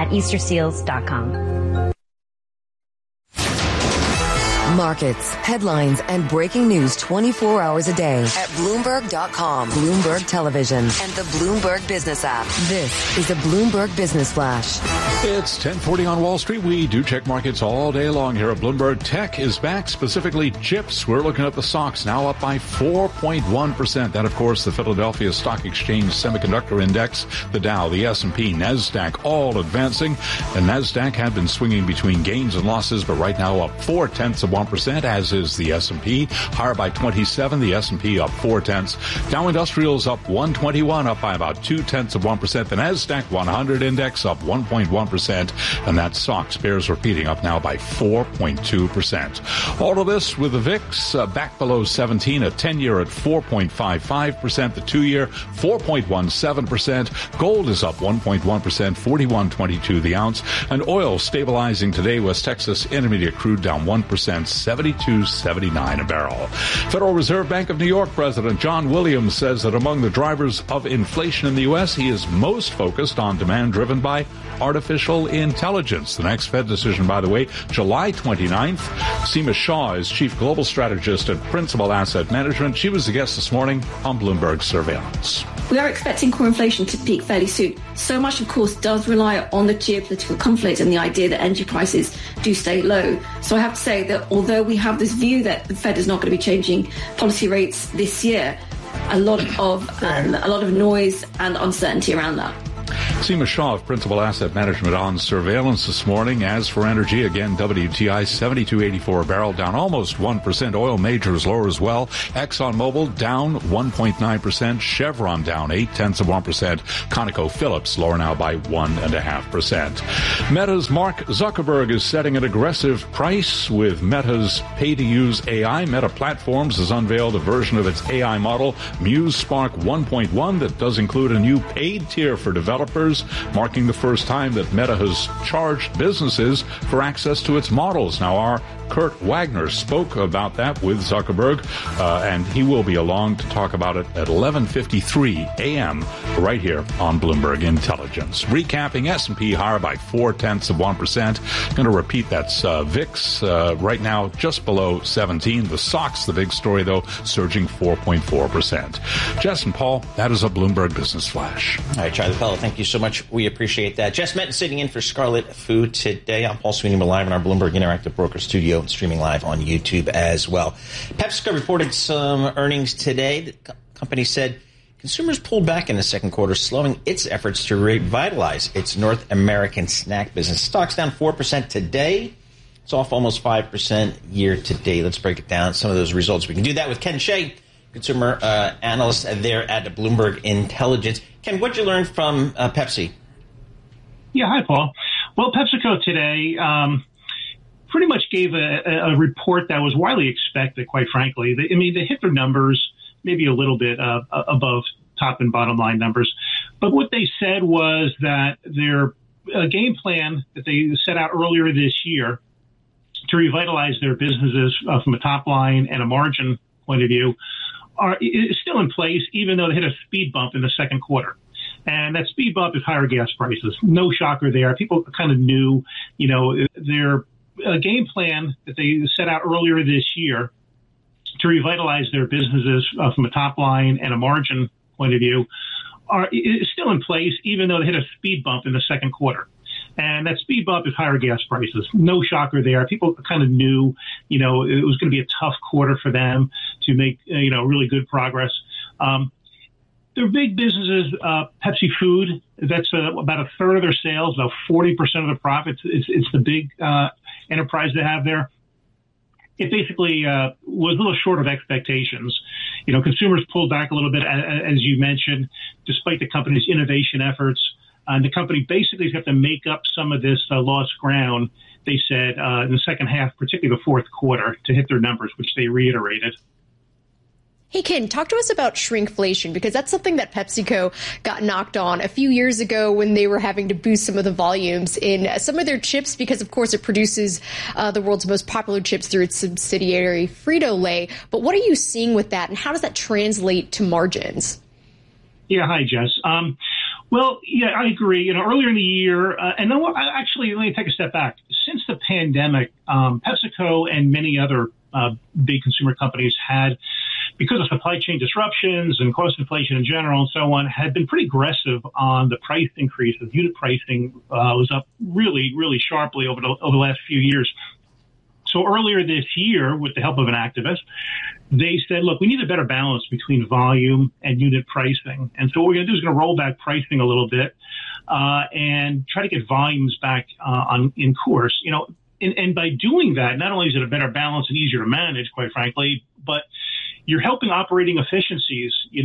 at easterseals.com. Markets, headlines, and breaking news 24 hours a day at Bloomberg.com, Bloomberg Television, and the Bloomberg Business app. This is the Bloomberg Business Flash. It's 10:40 on Wall Street. We do check markets all day long here at Bloomberg. Tech is back, specifically chips. We're looking at the stocks now up by 4.1%. That, of course, the Philadelphia Stock Exchange Semiconductor Index, the Dow, the S&P, NASDAQ, all advancing. The NASDAQ had been swinging between gains and losses, but right now up 0.4%, as is the S&P, higher by 27. The S&P up 0.4. Dow Industrials up 121, up by about 0.2%. The NASDAQ 100 Index up 1.1%, and that SOX bears repeating, up now by 4.2%. All of this with the VIX back below 17, a 10-year at 4.55%, the 2-year 4.17%. Gold is up 1.1%, 41.22 the ounce, and oil stabilizing today. West Texas Intermediate crude down 1%, 72.79 a barrel. Federal Reserve Bank of New York President John Williams says that among the drivers of inflation in the U.S., he is most focused on demand driven by artificial intelligence. The next Fed decision, by the way, July 29th. Seema Shah is Chief Global Strategist at Principal Asset Management. She was the guest this morning on Bloomberg Surveillance. We are expecting core inflation to peak fairly soon. So much, of course, does rely on the geopolitical conflict and the idea that energy prices do stay low. So I have to say that although we have this view that the Fed is not going to be changing policy rates this year, a lot of noise and uncertainty around that. Seema Shah of Principal Asset Management on Surveillance this morning. As for energy, again, WTI 72.84 a barrel, down almost 1%. Oil majors lower as well. ExxonMobil down 1.9%. Chevron down 0.8%. ConocoPhillips lower now by 1.5%. Meta's Mark Zuckerberg is setting an aggressive price with Meta's pay-to-use AI. Meta Platforms has unveiled a version of its AI model, Muse Spark 1.1, that does include a new paid tier for developers, marking the first time that Meta has charged businesses for access to its models. Now, our Kurt Wagner spoke about that with Zuckerberg, and he will be along to talk about it at 11:53 a.m. right here on Bloomberg Intelligence. Recapping, S&P higher by 0.4%. Going to repeat, that's VIX right now just below 17. The SOX, the big story though, surging 4.4%. Jess and Paul, that is a Bloomberg Business Flash. All right, Charlie Pello, thank you so much. We appreciate that. Jess Metton sitting in for Scarlet Fu today. I'm Paul Sweeney. We're live in our Bloomberg Interactive Broker studio and streaming live on YouTube as well. PepsiCo reported some earnings today. The company said consumers pulled back in the second quarter, slowing its efforts to revitalize its North American snack business. Stock's down 4% today. It's off almost 5% year to date. Let's break it down, some of those results. We can do that with Ken Shea, consumer analyst there at Bloomberg Intelligence. Ken, what'd you learn from Pepsi? Yeah, hi, Paul. Well, PepsiCo today pretty much gave a report that was widely expected, quite frankly. They hit their numbers, maybe a little bit above top and bottom line numbers. But what they said was that their game plan that they set out earlier this year to revitalize their businesses from a top line and a margin point of view is still in place, even though they hit a speed bump in the second quarter. And that speed bump is higher gas prices. No shocker there. People kind of knew, their game plan that they set out earlier this year to revitalize their businesses from a top line and a margin point of view is still in place, even though they hit a speed bump in the second quarter. And that speed bump is higher gas prices. No shocker there. People kind of knew, it was going to be a tough quarter for them to make, really good progress. Their big businesses, Pepsi Food, that's about a third of their sales, about 40% of the profits. It's the big enterprise they have there. It basically was a little short of expectations. Consumers pulled back a little bit, as you mentioned, despite the company's innovation efforts. And the company basically has got to make up some of this lost ground, they said, in the second half, particularly the fourth quarter, to hit their numbers, which they reiterated. Hey, Ken, talk to us about shrinkflation, because that's something that PepsiCo got knocked on a few years ago when they were having to boost some of the volumes in some of their chips, because, of course, it produces the world's most popular chips through its subsidiary Frito-Lay. But what are you seeing with that, and how does that translate to margins? Yeah, hi, Jess. Well, yeah, I agree. Earlier in the year, and then actually, let me take a step back. Since the pandemic, PepsiCo and many other big consumer companies had, because of supply chain disruptions and cost inflation in general and so on, had been pretty aggressive on the price increases. Unit pricing was up really, really sharply over the last few years. So earlier this year, with the help of an activist, they said, look, we need a better balance between volume and unit pricing. And so what we're going to do is going to roll back pricing a little bit and try to get volumes back in course. And by doing that, not only is it a better balance and easier to manage, quite frankly, but you're helping operating efficiencies. You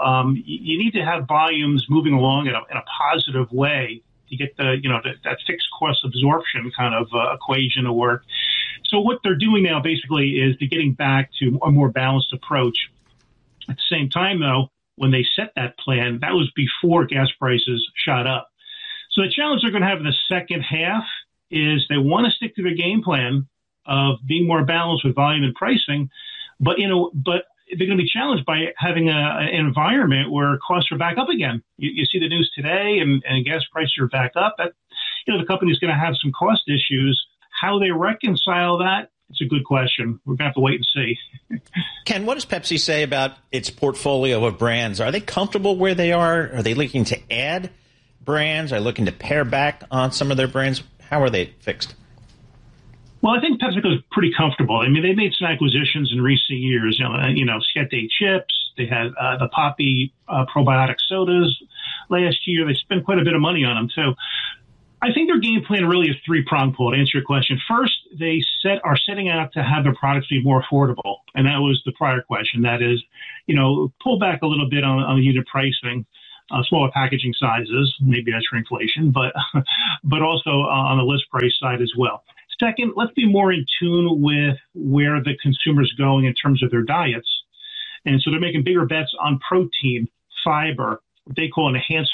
need to have volumes moving along in a positive way to get that fixed cost absorption kind of equation to work. So what they're doing now basically is they're getting back to a more balanced approach. At the same time, though, when they set that plan, that was before gas prices shot up. So the challenge they're going to have in the second half is they want to stick to their game plan of being more balanced with volume and pricing, but they're going to be challenged by having an environment where costs are back up again. You see the news today, and gas prices are back up. The company's going to have some cost issues. How they reconcile that, it's a good question. We're going to have to wait and see. Ken, what does Pepsi say about its portfolio of brands? Are they comfortable where they are? Are they looking to add brands? Are they looking to pare back on some of their brands? How are they fixed? Well, I think PepsiCo is pretty comfortable. I mean, they made some acquisitions in recent years. Skete chips. They had the Poppi probiotic sodas last year. They spent quite a bit of money on them. So I think their game plan really is three-pronged, Paul, to answer your question. First, they are setting out to have their products be more affordable. And that was the prior question. That is, pull back a little bit on the unit pricing, smaller packaging sizes, maybe that's shrinkflation, but also on the list price side as well. Second, let's be more in tune with where the consumer's going in terms of their diets. And so they're making bigger bets on protein, fiber, what they call enhanced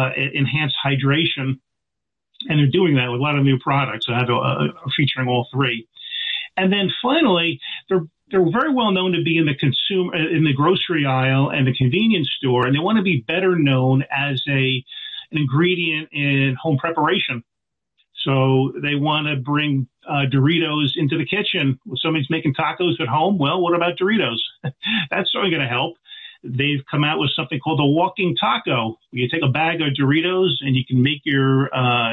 hydration. And they're doing that with a lot of new products featuring all three. And then finally, they're very well known to be in the grocery aisle and the convenience store, and they want to be better known as an ingredient in home preparation. So they want to bring Doritos into the kitchen. If somebody's making tacos at home, well, what about Doritos? That's certainly going to help. They've come out with something called the walking taco. You take a bag of Doritos and you can make your,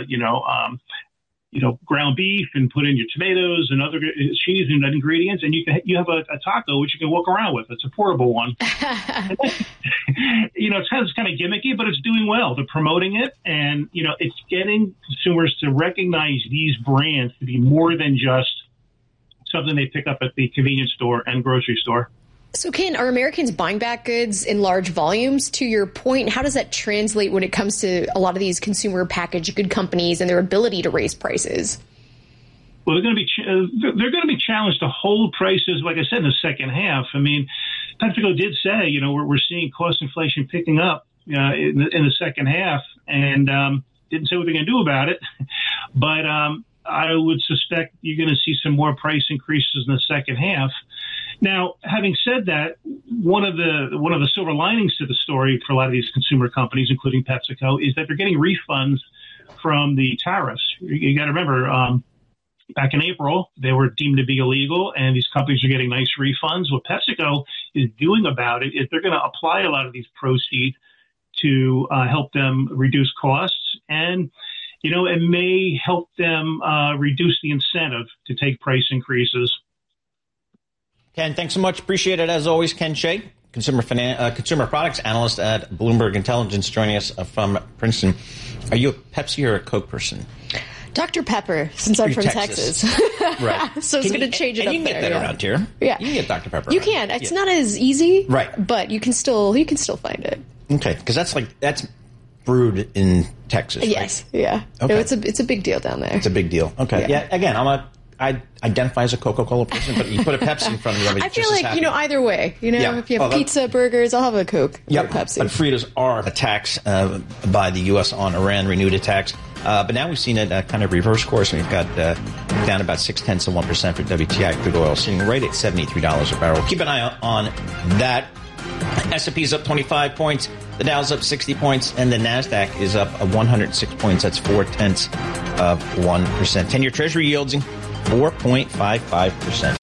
ground beef and put in your tomatoes and other cheese and ingredients, and you have a taco which you can walk around with. It's a portable one. It's kind of gimmicky, but it's doing well. They're promoting it, and it's getting consumers to recognize these brands to be more than just something they pick up at the convenience store and grocery store. So, Ken, are Americans buying back goods in large volumes? To your point, how does that translate when it comes to a lot of these consumer packaged good companies and their ability to raise prices? Well, they're going to be challenged to hold prices, like I said, in the second half. I mean, PepsiCo did say, we're seeing cost inflation picking up in the second half, and didn't say what they're going to do about it. But I would suspect you're going to see some more price increases in the second half. Now, having said that, one of the silver linings to the story for a lot of these consumer companies, including PepsiCo, is that they're getting refunds from the tariffs. You got to remember, back in April, they were deemed to be illegal, and these companies are getting nice refunds. What PepsiCo is doing about it is they're going to apply a lot of these proceeds to help them reduce costs, and it may help them reduce the incentive to take price increases. Ken, thanks so much. Appreciate it, as always. Ken Shea, consumer products analyst at Bloomberg Intelligence, joining us from Princeton. Are you a Pepsi or a Coke person? Dr. Pepper, since I'm from Texas. Right. So it's going to change it up there. You can get that around here. Yeah. You can get Dr. Pepper. You can. It's not as easy. Right. But you can still find it. Okay. Because that's brewed in Texas, yes. Right? Yeah. Okay. No, it's a big deal down there. It's a big deal. Okay. Yeah. Again, I identify as a Coca-Cola person, but you put a Pepsi in front of me. I feel like, either way, if you have pizza, burgers, I'll have a Coke or Pepsi. But Fritas are attacked by the U.S. on Iran, renewed attacks. But now we've seen a kind of reverse course. We've got down about 0.6% for WTI crude oil, sitting right at $73 a barrel. Keep an eye on that. S&P's up 25 points. The Dow's up 60 points, and the NASDAQ is up 106 points. That's 0.4%. 10-year Treasury yields 4.55%.